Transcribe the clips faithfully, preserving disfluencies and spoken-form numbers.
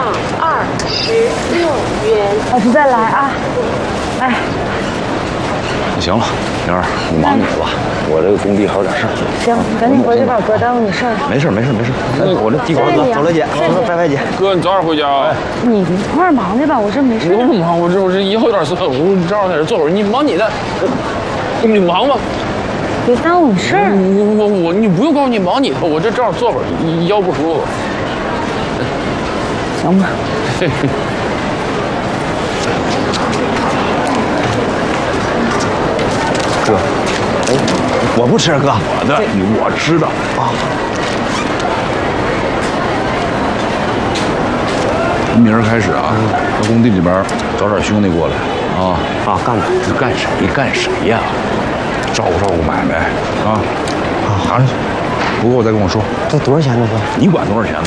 二十六元。 下次再来啊！哎， 行了，玲儿，你忙你的吧，我这个工地还有点事儿。 行，赶紧回去吧，哥耽误你事儿。 没事没事没事，我这地瓜子，走了姐，拜拜姐。 哥，你早点回家啊！ 你一块儿忙去吧，我这没事。 我不忙，我这我这以后有点事，我正好在这坐会儿。你忙你的，你忙吧。 别耽误你事儿。 我我我，你不用告诉你忙你的，我这正好坐会儿，腰不舒服。 行吧。 嘿嘿。哥，哎，我不吃，哥，我的，我吃的啊。从明儿开始啊，在工地里边找点兄弟过来啊啊，干嘛？干谁？干谁呀？照顾照顾买卖啊啊！好，不够再跟我说。 这多少钱呢，哥？ 你管多少钱呢？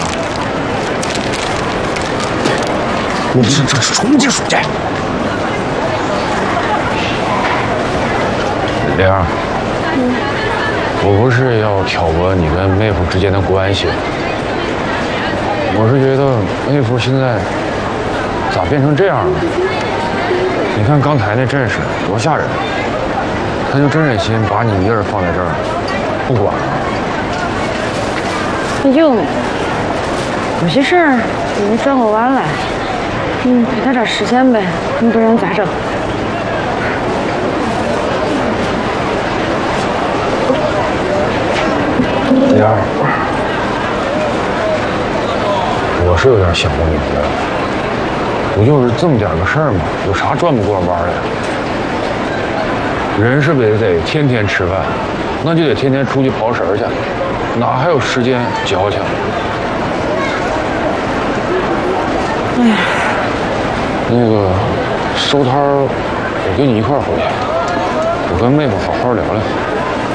你这这出去出去！ 玲儿，嗯，我不是要挑拨你跟妹夫之间的关系，我是觉得妹夫现在咋变成这样了？你看刚才那阵势多吓人，他就真忍心把你一个人放在这儿不管了。 那就有些事儿你转过弯来，嗯，给他点时间呗，你不然咋整？ 玲儿，我是有点想不明白了，不就是这么点个事儿吗？有啥转不过弯的呀？人是不是得天天吃饭，那就得天天出去刨食去，哪还有时间矫情？ 哎呀， 那个收摊儿，我跟你一块儿回去，我跟妹夫好好聊聊。